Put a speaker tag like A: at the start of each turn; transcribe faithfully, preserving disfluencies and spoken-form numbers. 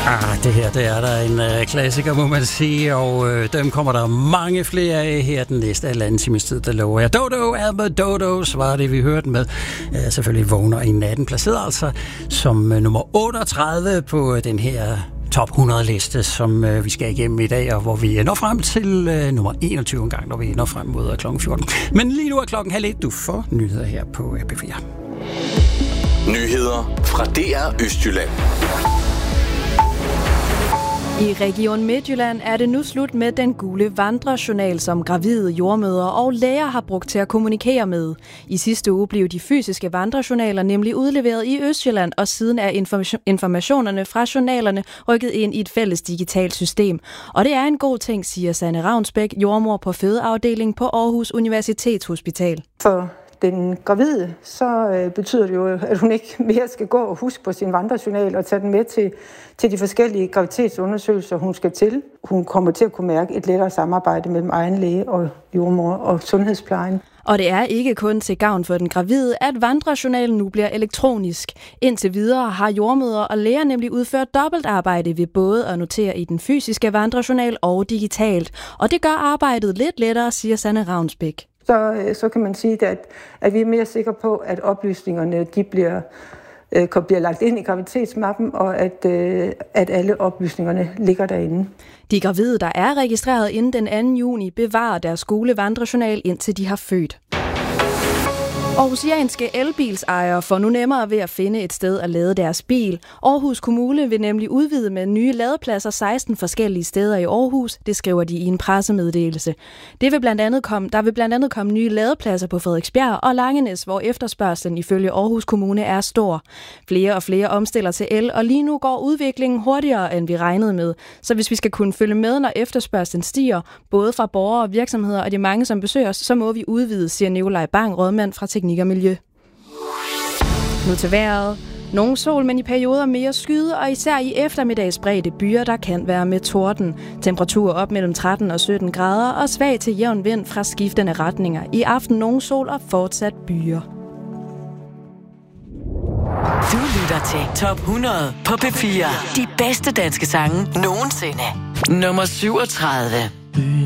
A: Ah, det her, det er der en øh, klassiker, må man sige, og øh, dem kommer der mange flere af her den næste halvanden times tid, der lover jeg. Dodo, Albert Dodos var det, vi hørte med. Øh, selvfølgelig Vågner i natten, placeret altså som øh, nummer otteogtredive på øh, den her top hundrede-liste, som øh, vi skal igennem i dag, og hvor vi når frem til øh, nummer enogtyve en gang, når vi når frem mod øh, klokken fjorten. Men lige nu er klokken halv et, du får nyheder her på øh, P fire.
B: Nyheder fra D R Østjylland.
C: I Region Midtjylland er det nu slut med den gule vandrejournal, som gravide jordmødre og læger har brugt til at kommunikere med. I sidste uge blev de fysiske vandrejournaler nemlig udleveret i Østjylland, og siden er informationerne fra journalerne rykket ind i et fælles digitalt system. Og det er en god ting, siger Sanne Ravnsbæk, jordmor på fødeafdelingen på Aarhus Universitetshospital.
D: For den gravide, så øh, betyder det jo, at hun ikke mere skal gå og huske på sin vandrejournal og tage den med til, til de forskellige graviditetsundersøgelser, hun skal til. Hun kommer til at kunne mærke et lettere samarbejde mellem egen læge og jordmor og sundhedsplejen.
C: Og det er ikke kun til gavn for den gravide, at vandrejournalen nu bliver elektronisk. Indtil videre har jordmødre og læger nemlig udført dobbeltarbejde ved både at notere i den fysiske vandrejournal og digitalt. Og det gør arbejdet lidt lettere, siger Sanne Ravnsbæk.
D: Så, så kan man sige, at, at vi er mere sikre på, at oplysningerne de bliver, øh, bliver lagt ind i graviditetsmappen, og at, øh, at alle oplysningerne ligger derinde.
C: De gravide, der er registreret inden den anden juni, bevarer deres skolevandrejournal, indtil de har født. Aarhusianske elbilsejere får nu nemmere ved at finde et sted at lade deres bil. Aarhus Kommune vil nemlig udvide med nye ladepladser seksten forskellige steder i Aarhus, det skriver de i en pressemeddelelse. Det vil blandt andet komme, der vil blandt andet komme nye ladepladser på Frederiksbjerg og Langenæs, hvor efterspørgslen ifølge Aarhus Kommune er stor. Flere og flere omstiller til el, og lige nu går udviklingen hurtigere, end vi regnede med. Så hvis vi skal kunne følge med, når efterspørgslen stiger, både fra borgere og virksomheder og de mange, som besøger os, så må vi udvide, siger Nikolaj Bang, rådmand fra Teknik og Miljø. Nu til vejret. Nogle sol, men i perioder mere skyde, og især i eftermiddagsbredde byer, der kan være med torden. Temperatur op mellem tretten og sytten grader, og svag til jævn vind fra skiftende retninger. I aften nogle sol og fortsat byer.
E: Du lytter til Top hundrede på P fire. De bedste danske sange nogensinde. Nummer syvogtredive.